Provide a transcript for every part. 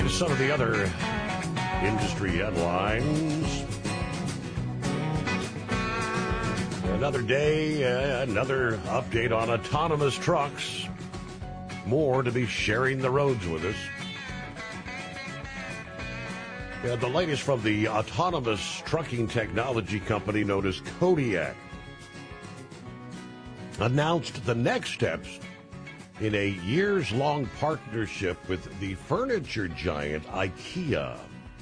Some of the other industry headlines. Another day, another update on autonomous trucks. More to be sharing the roads with us. The latest from the autonomous trucking technology company known as Kodiak announced the next steps in a years-long partnership with the furniture giant IKEA.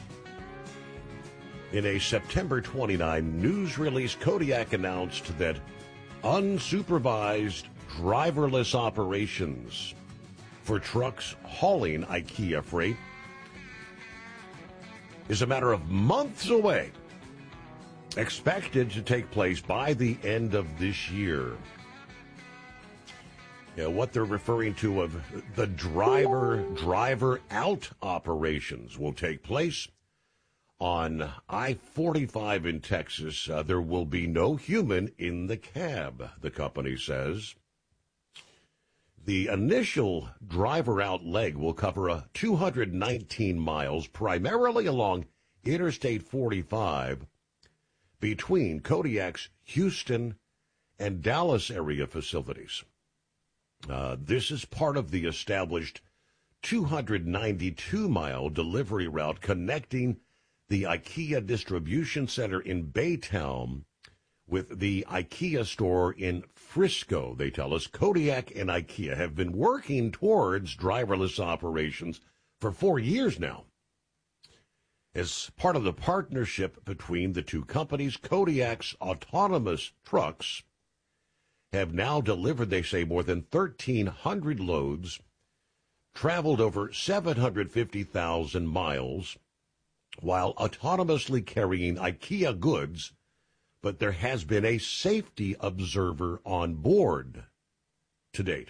In a September 29 news release, Kodiak announced that unsupervised driverless operations for trucks hauling IKEA freight is a matter of months away, expected to take place by the end of this year. What they're referring to of the driver out operations will take place on I-45 in Texas. There will be no human in the cab, the company says. The initial driver out leg will cover 219 miles, primarily along Interstate 45 between Kodiak's Houston and Dallas area facilities. This is part of the established 292-mile delivery route connecting the IKEA distribution center in Baytown with the IKEA store in Frisco. They tell us Kodiak and IKEA have been working towards driverless operations for 4 years now. As part of the partnership between the two companies, Kodiak's autonomous trucks have now delivered, they say, more than 1,300 loads, traveled over 750,000 miles, while autonomously carrying IKEA goods, but there has been a safety observer on board to date.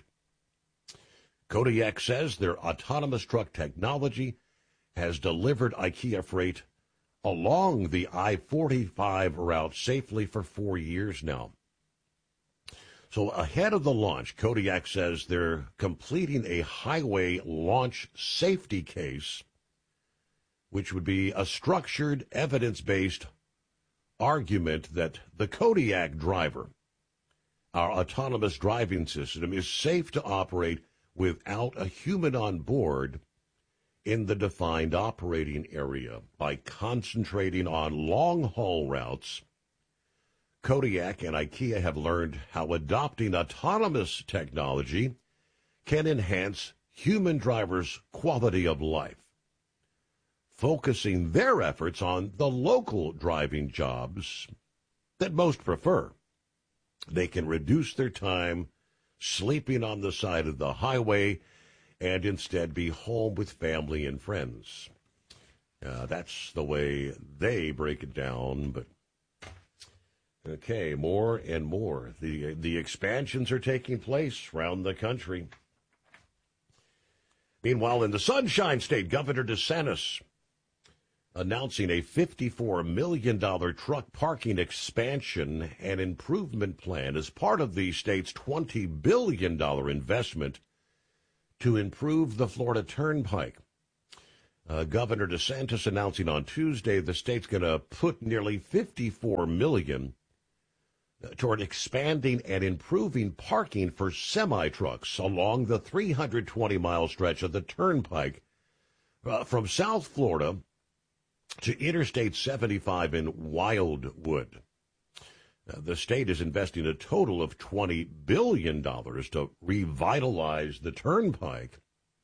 Kodiak says their autonomous truck technology has delivered IKEA freight along the I-45 route safely for 4 years now. So ahead of the launch, Kodiak says they're completing a highway launch safety case, which would be a structured, evidence-based argument that the Kodiak driver, our autonomous driving system, is safe to operate without a human on board in the defined operating area. By concentrating on long-haul routes, Kodiak and IKEA have learned how adopting autonomous technology can enhance human drivers' quality of life, focusing their efforts on the local driving jobs that most prefer. They can reduce their time sleeping on the side of the highway and instead be home with family and friends. That's the way they break it down, but okay, more and more. The expansions are taking place around the country. Meanwhile, in the Sunshine State, Governor DeSantis announcing a $54 million truck parking expansion and improvement plan as part of the state's $20 billion investment to improve the Florida Turnpike. Governor DeSantis announcing on Tuesday the state's going to put nearly $54 million toward expanding and improving parking for semi-trucks along the 320-mile stretch of the Turnpike from South Florida to Interstate 75 in Wildwood. The state is investing a total of $20 billion to revitalize the Turnpike.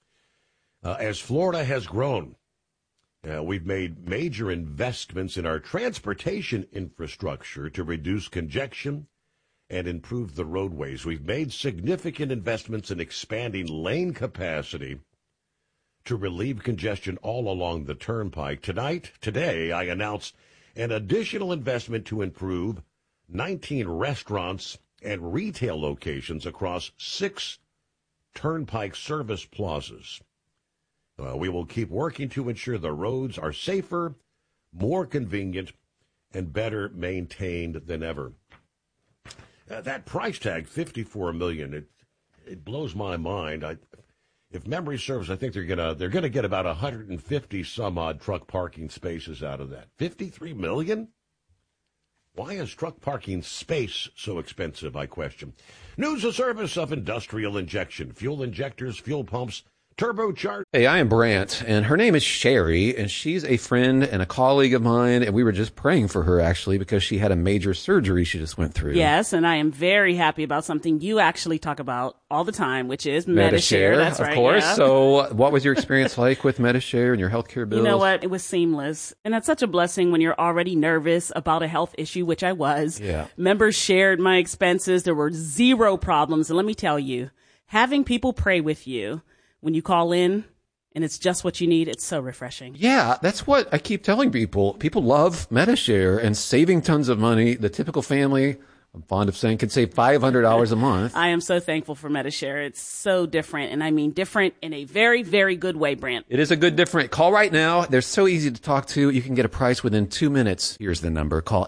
As Florida has grown, we've made major investments in our transportation infrastructure to reduce congestion and improve the roadways. We've made significant investments in expanding lane capacity to relieve congestion all along the Turnpike. Today, I announced an additional investment to improve 19 restaurants and retail locations across 6 Turnpike service plazas. We will keep working to ensure the roads are safer, more convenient, and better maintained than ever. That price tag, $54 million, it blows my mind. If memory serves, I think they're gonna get about 150 some odd truck parking spaces out of that. 53 million? Why is truck parking space so expensive, I question. News and service of industrial injection, fuel injectors, fuel pumps, turbocharged. Hey, I am Brant, and her name is Sherry, and she's a friend and a colleague of mine, and we were just praying for her, actually, because she had a major surgery she just went through. Yes, and I am very happy about something you actually talk about all the time, which is Medi-Share. That's right, of course. Yeah. So what was your experience like with Medi-Share and your healthcare bills? You know what? It was seamless. And that's such a blessing when you're already nervous about a health issue, which I was. Yeah. Members shared my expenses. There were zero problems. And let me tell you, having people pray with you when you call in and it's just what you need, it's so refreshing. Yeah, that's what I keep telling people. People love Medi-Share and saving tons of money. The typical family, I'm fond of saying, could save $500 a month. I am so thankful for Medi-Share. It's so different, and I mean different in a very, very good way, Brant. It is a good different. Call right now. They're so easy to talk to. You can get a price within 2 minutes. Here's the number. Call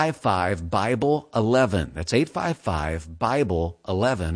855-BIBLE-11. That's 855-BIBLE-11.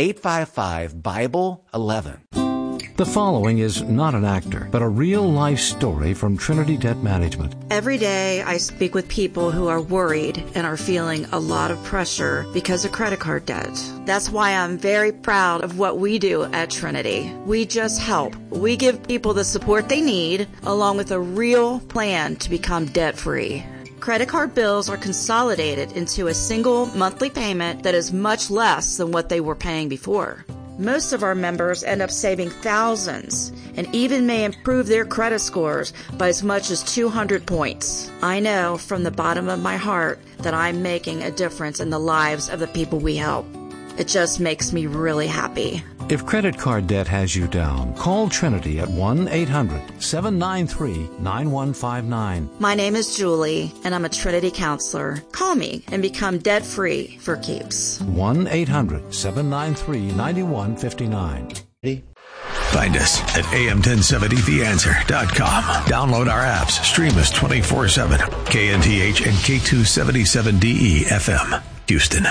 855-BIBLE-11. The following is not an actor, but a real-life story from Trinity Debt Management. Every day I speak with people who are worried and are feeling a lot of pressure because of credit card debt. That's why I'm very proud of what we do at Trinity. We just help. We give people the support they need, along with a real plan to become debt-free. Credit card bills are consolidated into a single monthly payment that is much less than what they were paying before. Most of our members end up saving thousands and even may improve their credit scores by as much as 200 points. I know from the bottom of my heart that I'm making a difference in the lives of the people we help. It just makes me really happy. If credit card debt has you down, call Trinity at 1-800-793-9159. My name is Julie, and I'm a Trinity counselor. Call me and become debt-free for keeps. 1-800-793-9159. Find us at am1070theanswer.com. Download our apps. Stream us 24/7. KNTH and K277DE FM, Houston.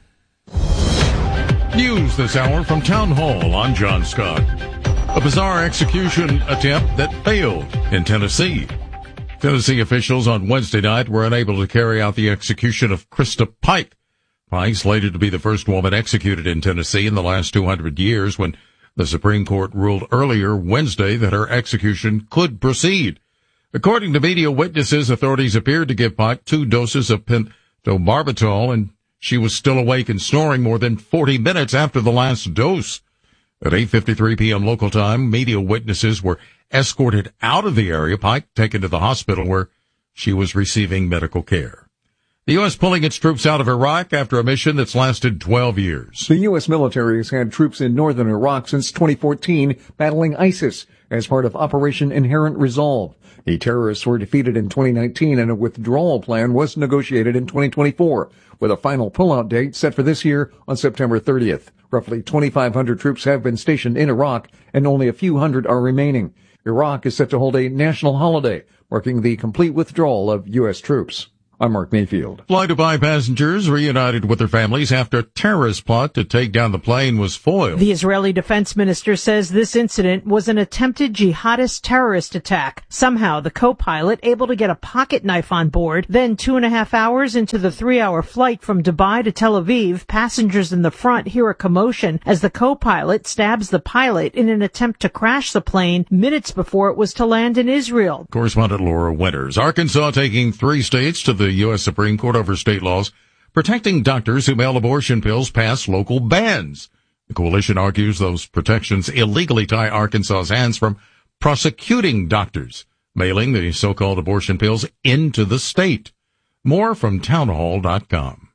News this hour from Town Hall. I'm John Scott. A bizarre execution attempt that failed in Tennessee. Tennessee officials on Wednesday night were unable to carry out the execution of Krista Pike. Pike, slated to be the first woman executed in Tennessee in the last 200 years, when the Supreme Court ruled earlier Wednesday that her execution could proceed. According to media witnesses, authorities appeared to give Pike 2 doses of pentobarbital, and she was still awake and snoring more than 40 minutes after the last dose. At 8:53 p.m. local time, media witnesses were escorted out of the area. Pike taken to the hospital where she was receiving medical care. The U.S. pulling its troops out of Iraq after a mission that's lasted 12 years. The U.S. military has had troops in northern Iraq since 2014 battling ISIS as part of Operation Inherent Resolve. The terrorists were defeated in 2019 and a withdrawal plan was negotiated in 2024, with a final pullout date set for this year on September 30th. Roughly 2,500 troops have been stationed in Iraq and only a few hundred are remaining. Iraq is set to hold a national holiday, marking the complete withdrawal of U.S. troops. I'm Mark Mayfield. Flight Dubai passengers reunited with their families after a terrorist plot to take down the plane was foiled. The Israeli defense minister says this incident was an attempted jihadist terrorist attack. Somehow, the co-pilot able to get a pocket knife on board. Then 2.5 hours into the 3-hour flight from Dubai to Tel Aviv, passengers in the front hear a commotion as the co-pilot stabs the pilot in an attempt to crash the plane minutes before it was to land in Israel. Correspondent Laura Winters. Arkansas taking 3 states to the U.S. Supreme Court over state laws protecting doctors who mail abortion pills past local bans. The coalition argues those protections illegally tie Arkansas's hands from prosecuting doctors mailing the so-called abortion pills into the state. More from townhall.com.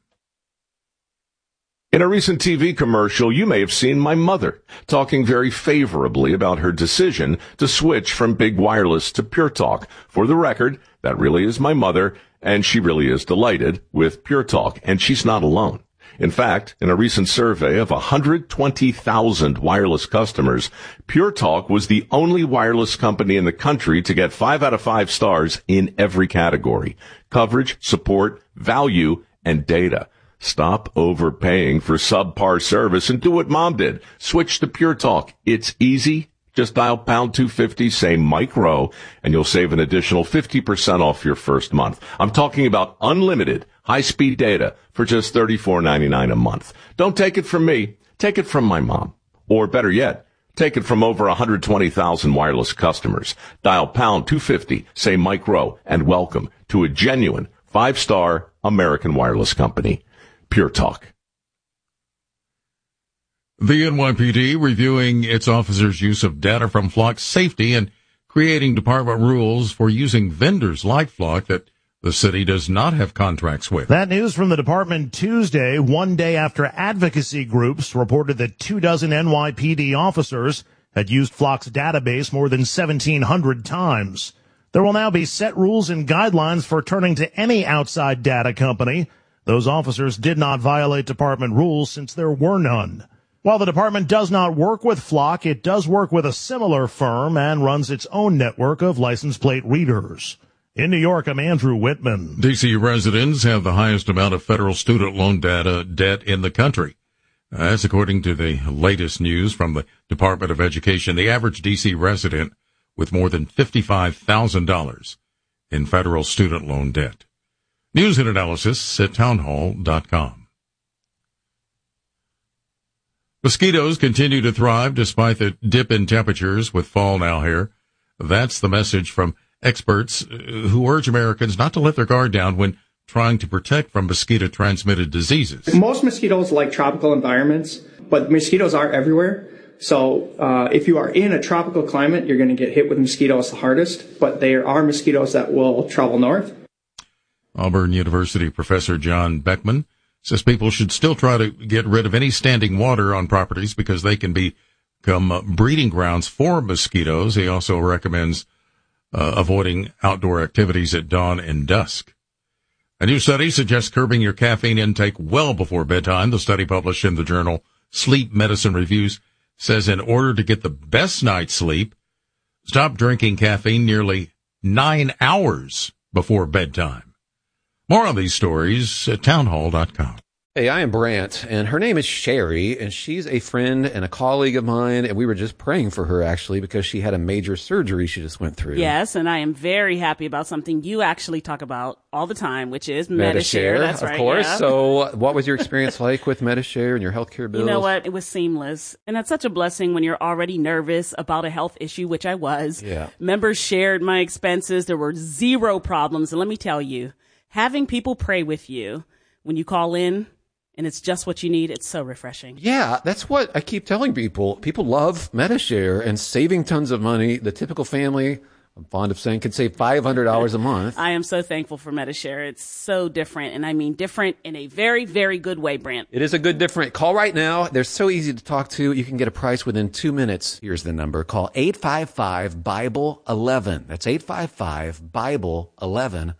In a recent TV commercial, you may have seen my mother talking very favorably about her decision to switch from Big Wireless to Pure Talk. For the record, that really is my mother, and she really is delighted with Pure Talk, and she's not alone. In fact, in a recent survey of 120,000 wireless customers, Pure Talk was the only wireless company in the country to get 5 out of 5 stars in every category: coverage, support, value, and data. Stop overpaying for subpar service and do what Mom did. Switch to Pure Talk. It's easy. Just dial pound 250, say Mike Rowe, and you'll save an additional 50% off your first month. I'm talking about unlimited high-speed data for just $34.99 a month. Don't take it from me. Take it from my mom. Or better yet, take it from over 120,000 wireless customers. Dial pound 250, say Mike Rowe, and welcome to a genuine 5-star American wireless company. Pure Talk. The NYPD reviewing its officers' use of data from Flock's safety and creating department rules for using vendors like Flock that the city does not have contracts with. That news from the department Tuesday, one day after advocacy groups reported that 24 NYPD officers had used Flock's database more than 1,700 times. There will now be set rules and guidelines for turning to any outside data company. Those officers did not violate department rules since there were none. While the department does not work with Flock, it does work with a similar firm and runs its own network of license plate readers. In New York, I'm Andrew Whitman. D.C. residents have the highest amount of federal student loan debt in the country. That's according to the latest news from the Department of Education. The average D.C. resident with more than $55,000 in federal student loan debt. News and analysis at townhall.com. Mosquitoes continue to thrive despite the dip in temperatures with fall now here. That's the message from experts who urge Americans not to let their guard down when trying to protect from mosquito-transmitted diseases. Most mosquitoes like tropical environments, but mosquitoes are everywhere. So if you are in a tropical climate, you're going to get hit with mosquitoes the hardest, but there are mosquitoes that will travel north. Auburn University professor John Beckman says people should still try to get rid of any standing water on properties because they can become breeding grounds for mosquitoes. He also recommends avoiding outdoor activities at dawn and dusk. A new study suggests curbing your caffeine intake well before bedtime. The study published in the journal Sleep Medicine Reviews says in order to get the best night's sleep, stop drinking caffeine nearly 9 hours before bedtime. More on these stories at townhall.com. Hey, I am Brant, and her name is Sherry, and she's a friend and a colleague of mine, and we were just praying for her, actually, because she had a major surgery she just went through. Yes, and I am very happy about something you actually talk about all the time, which is Medi-Share. That's right, of course. Yeah. So what was your experience like with Medi-Share and your healthcare bills? You know what? It was seamless. And that's such a blessing when you're already nervous about a health issue, which I was. Yeah. Members shared my expenses. There were zero problems. And let me tell you, having people pray with you when you call in, and it's just what you need, it's so refreshing. Yeah, that's what I keep telling people. People love Medi-Share and saving tons of money. The typical family, I'm fond of saying, can save $500 a month. I am so thankful for Medi-Share. It's so different, and I mean different in a very, very good way, Brant. It is a good different. Call right now. They're so easy to talk to. You can get a price within 2 minutes. Here's the number. Call 855-BIBLE-11. That's 855-BIBLE-11.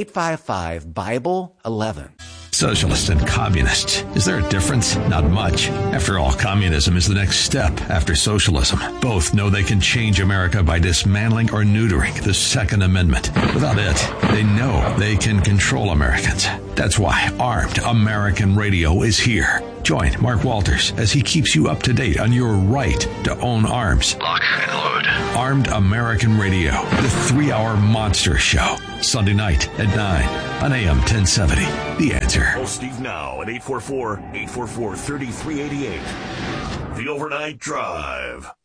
855-BIBLE-11. Socialist and communist. Is there a difference? Not much. After all, communism is the next step after socialism. Both know they can change America by dismantling or neutering the Second Amendment. Without it, they know they can control Americans. That's why Armed American Radio is here. Join Mark Walters as he keeps you up to date on your right to own arms. Lock and load. Armed American Radio, the 3-hour monster show. Sunday night at 9 on AM 1070. The Answer. Call Steve now at 844-844-3388. The Overnight Drive.